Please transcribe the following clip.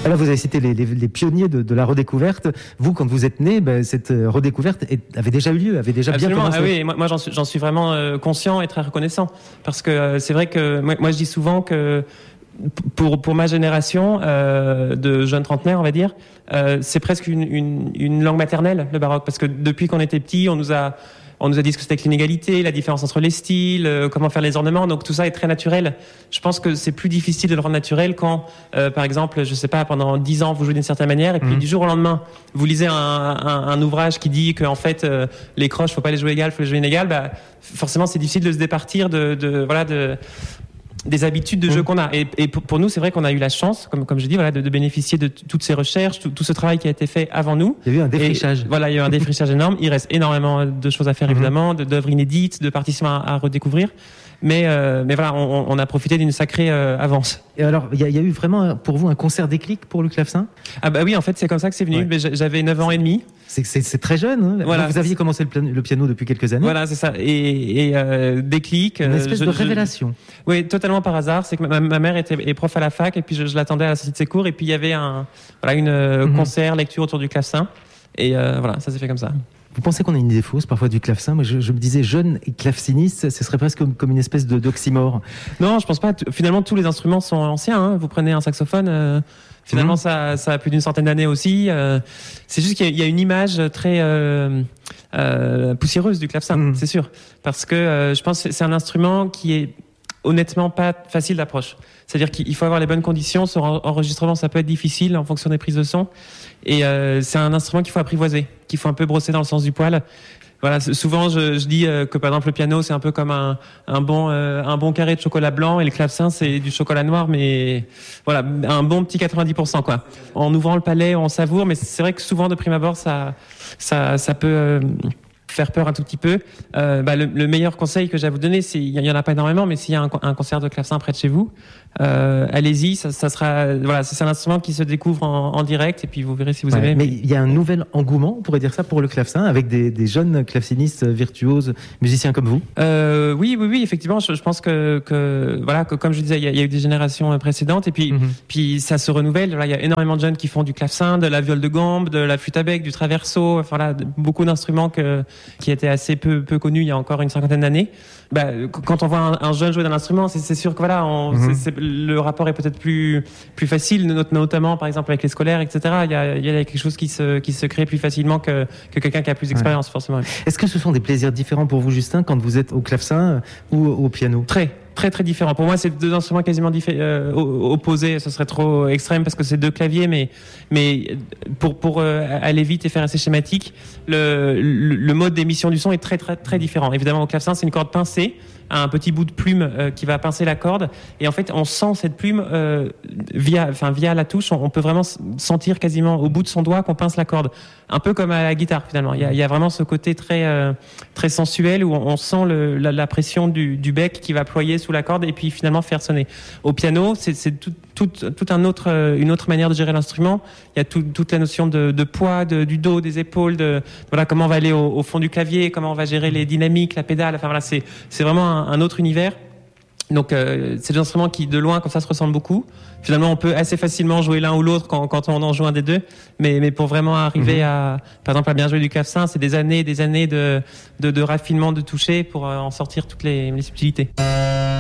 Alors vous avez cité les pionniers de la redécouverte. Vous, quand vous êtes né, cette redécouverte avait déjà eu lieu, avait déjà Absolument. bien commencé. Ah oui, moi j'en suis vraiment conscient et très reconnaissant. Parce que c'est vrai que moi je dis souvent que pour ma génération de jeunes trentenaires, on va dire, c'est presque une langue maternelle, le baroque. Parce que depuis qu'on était petit, on nous a dit ce que c'était que l'inégalité, la différence entre les styles, comment faire les ornements. Donc tout ça est très naturel. Je pense que c'est plus difficile de le rendre naturel quand, par exemple, je sais pas, pendant 10 ans, vous jouez d'une certaine manière et puis du jour au lendemain, vous lisez un ouvrage qui dit qu'en fait, les croches, faut pas les jouer égales, faut les jouer inégales. Bah, forcément, c'est difficile de se départir des habitudes de jeu qu'on a. Et pour nous, c'est vrai qu'on a eu la chance, comme je dis, de bénéficier de toutes ces recherches, tout ce travail qui a été fait avant nous. Il y a eu un défrichage. Il y a eu un défrichage énorme. Il reste énormément de choses à faire, évidemment, d'œuvres inédites, de partitions à redécouvrir. Mais voilà, on a profité d'une sacrée avance. Et alors, il y a eu vraiment pour vous un concert déclic pour le clavecin ? Ah bah oui, en fait, c'est comme ça que c'est venu. Ouais. J'avais 9 ans et demi. C'est très jeune. Hein. Voilà. Vous aviez commencé le piano depuis quelques années. Voilà, c'est ça. Et déclic. Une espèce de révélation. Oui, totalement par hasard. C'est que ma mère est prof à la fac et puis je l'attendais à la sortie de ses cours et puis il y avait une concert, lecture autour du clavecin. Et voilà, ça s'est fait comme ça. Vous pensez qu'on a une idée fausse parfois du clavecin ? Moi, je me disais jeune et claveciniste, ce serait presque comme une espèce d'oxymore. Non, je pense pas. Finalement, tous les instruments sont anciens. Hein. Vous prenez un saxophone, finalement, ça a plus d'une centaine d'années aussi. C'est juste qu'il y a une image très poussiéreuse du clavecin, c'est sûr. Parce que je pense que c'est un instrument qui est honnêtement pas facile d'approche. C'est-à-dire qu'il faut avoir les bonnes conditions. Sur enregistrement, ça peut être difficile en fonction des prises de son. Et c'est un instrument qu'il faut apprivoiser, qu'il faut un peu brosser dans le sens du poil. Voilà, souvent je dis que par exemple le piano c'est un peu comme un bon carré de chocolat blanc et le clavecin c'est du chocolat noir, mais voilà, un bon petit 90% quoi. En ouvrant le palais, on savoure, mais c'est vrai que souvent de prime abord ça peut faire peur un tout petit peu. Le meilleur conseil que j'ai à vous donner, il y en a pas énormément, mais s'il y a un concert de clavecin près de chez vous, allez-y, ça sera, voilà, c'est un instrument qui se découvre en direct et puis vous verrez si vous aimez. Mais il y a un nouvel engouement, on pourrait dire ça, pour le clavecin, avec des jeunes clavecinistes virtuoses, musiciens comme vous. Oui, effectivement, je pense que voilà, comme je disais, il y a eu des générations précédentes et puis ça se renouvelle. Là, il y a énormément de jeunes qui font du clavecin, de la viole de gambe, de la flûte à bec, du traverso, enfin là, beaucoup d'instruments qui étaient assez peu connus il y a encore une cinquantaine d'années. Quand on voit un jeune jouer d'un instrument, c'est sûr que voilà, le rapport est peut-être plus facile, notamment par exemple avec les scolaires, etc. Il y a quelque chose qui se crée plus facilement que quelqu'un qui a plus d'expérience, forcément. Est-ce que ce sont des plaisirs différents pour vous, Justin, quand vous êtes au clavecin ou au piano ? Très différent. Pour moi, c'est deux instruments quasiment opposés. Ce serait trop extrême parce que c'est deux claviers, mais pour aller vite et faire assez schématique, le mode d'émission du son est très différent. Évidemment, au clavecin, c'est une corde pincée, un petit bout de plume qui va pincer la corde, et en fait, on sent cette plume via la touche. On peut vraiment sentir quasiment au bout de son doigt qu'on pince la corde, un peu comme à la guitare finalement. Il y a vraiment ce côté très sensuel où on sent la pression du bec qui va ployer sous la corde et puis finalement faire sonner. Au piano, c'est une autre manière de gérer l'instrument. Il y a toute la notion de poids, du dos, des épaules, voilà comment on va aller au fond du clavier, comment on va gérer les dynamiques, la pédale. Enfin voilà, c'est vraiment un autre univers. Donc c'est des instruments qui de loin comme ça se ressemblent beaucoup. Finalement, on peut assez facilement jouer l'un ou l'autre quand on en joue un des deux. Mais pour vraiment arriver par exemple, à bien jouer du clavecin, c'est des années de raffinement, de toucher pour en sortir toutes les subtilités.